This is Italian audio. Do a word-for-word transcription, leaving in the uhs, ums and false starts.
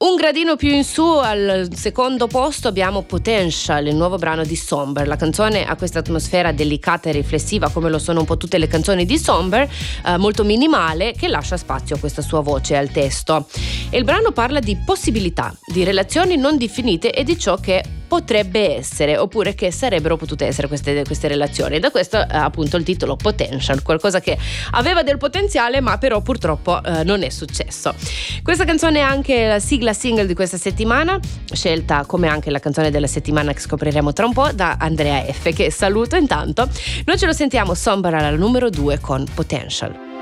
Un gradino più in su, al secondo posto abbiamo Potential, il nuovo brano di Somber. La canzone ha questa atmosfera delicata e riflessiva, come lo sono un po' tutte le canzoni di Somber, eh, molto minimale, che lascia spazio a questa sua voce e al testo. E il brano parla di possibilità, di relazioni non definite e di ciò che potrebbe essere, oppure che sarebbero potute essere queste, queste relazioni. E da questo eh, appunto il titolo Potential, qualcosa che aveva del potenziale ma però purtroppo eh, non è successo. Questa canzone è anche la sigla single di questa settimana, scelta come anche la canzone della settimana che scopriremo tra un po' da Andrea F, che saluto intanto. Noi ce lo sentiamo Somber alla numero due con Potential.